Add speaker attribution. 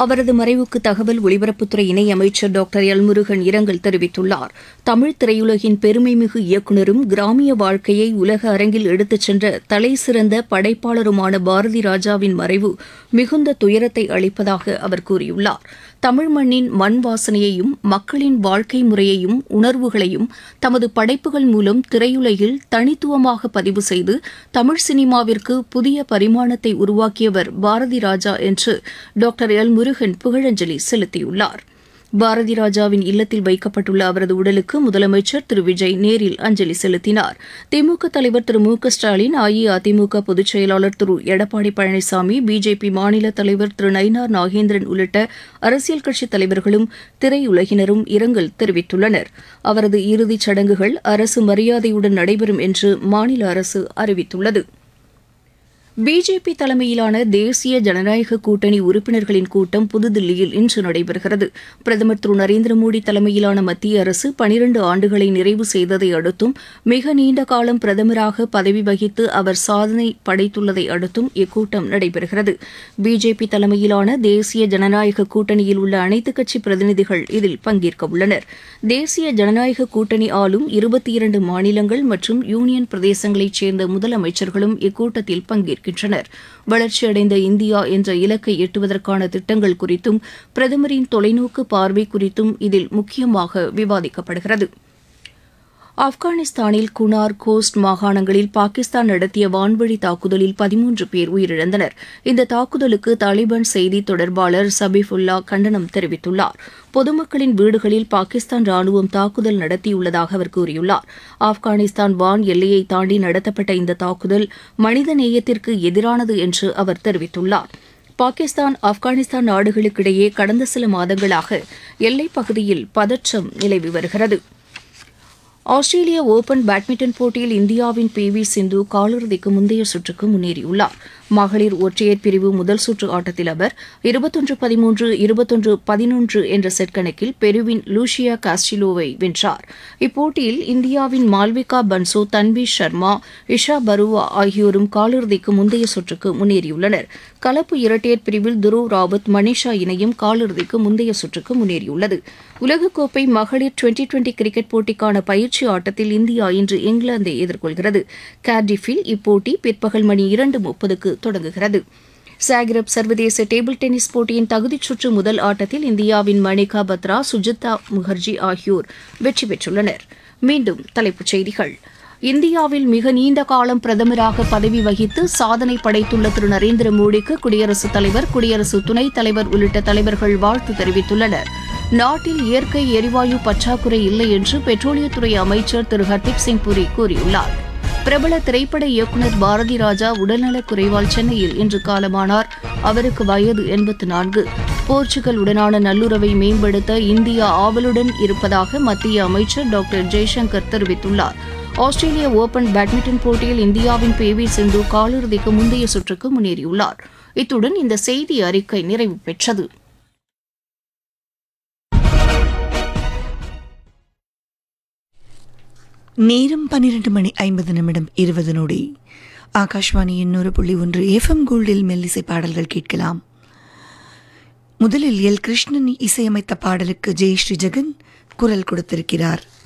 Speaker 1: அவரது மறைவுக்கு தகவல் ஒலிபரப்புத்துறை இணையமைச்சர் டாக்டர் எல் முருகன் இரங்கல் தெரிவித்துள்ளார். தமிழ் திரையுலகின் பெருமைமிகு இயக்குநரும் கிராமிய வாழ்க்கையை உலக அரங்கில் எடுத்துச் சென்ற தலைசிறந்த படைப்பாளருமான பாரதி ராஜாவின் மறைவு மிகுந்த துயரத்தை அளிப்பதாக அவர் கூறியுள்ளார். தமிழ் மண்ணின் மண் வாசனையையும் மக்களின் வாழ்க்கை முறையையும் உணர்வுகளையும் தமது படைப்புகள் மூலம் திரையுலகில் தனித்துவமாக பதிவு செய்து தமிழ் சினிமாவிற்கு புதிய பரிமாணத்தை உருவாக்கியவர் பாரதி ராஜா என்று டாக்டர் எல் முருகன் புகழஞ்சலி செலுத்தியுள்ளார். பாரதி ராஜாவின் இல்லத்தில் வைக்கப்பட்டுள்ள அவரது உடலுக்கு முதலமைச்சர் திரு விஜய் நேரில் அஞ்சலி செலுத்தினார். திமுக தலைவர் திரு மு க ஸ்டாலின், அஇஅதிமுக பொதுச் செயலாளர் திரு எடப்பாடி பழனிசாமி, பிஜேபி மாநில தலைவர் திரு நயினார் நாகேந்திரன் உள்ளிட்ட அரசியல் கட்சித் தலைவர்களும் திரையுலகினரும் இரங்கல் தெரிவித்துள்ளனர். அவரது இறுதிச் சடங்குகள் அரசு மரியாதையுடன் நடைபெறும் என்று மாநில அரசு அறிவித்துள்ளது. பிஜேபி தலைமையிலான தேசிய ஜனநாயக கூட்டணி உறுப்பினர்களின் கூட்டம் புதுதில்லியில் இன்று நடைபெறுகிறது. பிரதமர் திரு நரேந்திர மோடி தலைமையிலான மத்திய அரசு 12 ஆண்டுகளை நிறைவு செய்ததை அடுத்தும் மிக நீண்ட காலம் பிரதமராக பதவி வகித்து அவர் சாதனை படைத்துள்ளதை அடுத்தும் இக்கூட்டம் நடைபெறுகிறது. பிஜேபி தலைமையிலான தேசிய ஜனநாயக கூட்டணியில் உள்ள அனைத்துக் கட்சி பிரதிநிதிகள் இதில் பங்கேற்க உள்ளனர். தேசிய ஜனநாயக கூட்டணி ஆளும் 22 மாநிலங்கள் மற்றும் யூனியன் பிரதேசங்களைச் சேர்ந்த முதலமைச்சர்களும் இக்கூட்டத்தில் பங்கேற்கின்றனர். வளர்ச்சியடைந்த இந்தியா என்ற இலக்கை எட்டுவதற்கான திட்டங்கள் குறித்தும் பிரதமரின் தொலைநோக்கு பார்வை குறித்தும் இதில் முக்கியமாக விவாதிக்கப்படுகிறது. ஆப்கானிஸ்தானில் குனார், கோஸ்ட் மாகாணங்களில் பாகிஸ்தான் நடத்திய வான்வழி தாக்குதலில் 13 பேர் உயிரிழந்தனர். இந்த தாக்குதலுக்கு தாலிபான் செய்தி தொடர்பாளர் சபிஃபுல்லா கண்டனம் தெரிவித்துள்ளார். பொதுமக்களின் வீடுகளில் பாகிஸ்தான் ராணுவம் தாக்குதல் நடத்தியுள்ளதாக அவர் கூறியுள்ளார். ஆப்கானிஸ்தான் வான் எல்லையை தாண்டி நடத்தப்பட்ட இந்த தாக்குதல் மனித நேயத்திற்கு எதிரானது என்று அவர் தெரிவித்துள்ளார். பாகிஸ்தான், ஆப்கானிஸ்தான் நாடுகளுக்கிடையே கடந்த சில மாதங்களாக எல்லைப் பகுதியில் பதற்றம் நிலவி வருகிறது. ஆஸ்திரேலிய ஓபன் பேட்மிண்டன் போட்டியில் இந்தியாவின் பி.வி. சிந்து காலிறுதிக்கு முந்தைய சுற்றுக்கு முன்னேறியுள்ளார். மகளிர் ஒற்றையர் பிரிவு முதல் சுற்று ஆட்டத்தில் அவர் 21-13, 21-11 என்ற செட் கணக்கில் பெருவின் லூஷியா காஸ்டிலோவை வென்றார். இப்போட்டியில் இந்தியாவின் மால்விகா பன்சோ, தன்வி சர்மா, இஷா பருவா ஆகியோரும் காலிறுதிக்கு முந்தைய சுற்றுக்கு முன்னேறியுள்ளனர். கலப்பு இரட்டையர் பிரிவில் துருவ் ராவத், மனிஷா இணையும் காலிறுதிக்கு முந்தைய சுற்றுக்கு முன்னேறியுள்ளது. உலகக்கோப்பை மகளிர் டுவெண்டி கிரிக்கெட் போட்டிக்கான பயிற்சி ஆட்டத்தில் இந்தியா இன்று இங்கிலாந்தை எதிர்கொள்கிறது. கார்டிஃபில் இப்போட்டி பிற்பகல் மணி 2:30க்கு தொடங்குகிறது. சாக்ரப் சர்வதேச டேபிள் டென்னிஸ் போட்டியின் தகுதிச் சுற்று முதல் ஆட்டத்தில் இந்தியாவின் மணிகா பத்ரா, சுஜிதா முகர்ஜி ஆகியோர் வெற்றி பெற்றுள்ளனர். மீண்டும் தலைப்புச் செய்திகள். இந்தியாவில் மிக நீண்ட காலம் பிரதமராக பதவி வகித்து சாதனை படைத்துள்ள திரு நரேந்திர மோடிக்கு குடியரசுத் தலைவர், குடியரசு துணைத் தலைவர் உள்ளிட்ட தலைவர்கள் வாழ்த்து தெரிவித்துள்ளனர். நாட்டில் இயற்கை எரிவாயு பற்றாக்குறை இல்லை என்று பெட்ரோலியத்துறை அமைச்சர் திரு ஹர்தீப் சிங் புரி கூறியுள்ளார். பிரபல திரைப்பட இயக்குநர் பாரதி ராஜா உடல்நலக் குறைவால் சென்னையில் இன்று காலமானார். அவருக்கு வயது 84. போர்ச்சுகலுடனான நல்லுறவை மேம்படுத்த இந்தியா ஆவலுடன் இருப்பதாக மத்திய அமைச்சர் டாக்டர் ஜெய்சங்கர் தெரிவித்துள்ளார். ஆஸ்திரேலிய ஓபன் பேட்மிண்டன் போட்டியில் இந்தியாவின் பி.வி. சிந்து காலிறுதிக்கு முந்தைய சுற்றுக்கு முன்னேறியுள்ளார். இத்துடன் இந்த செய்தி அறிக்கை நிறைவு பெற்றது.
Speaker 2: நேரம் 12:50 ஆகாஷ்வாணியின் 100.1 FM கோல்டில் மெல்லிசை பாடல்கள் கேட்கலாம். முதலில் எல். கிருஷ்ணன் இசையமைத்த பாடலுக்கு ஜெயஸ்ரீ ஜெகன் குரல் கொடுத்திருக்கிறார்.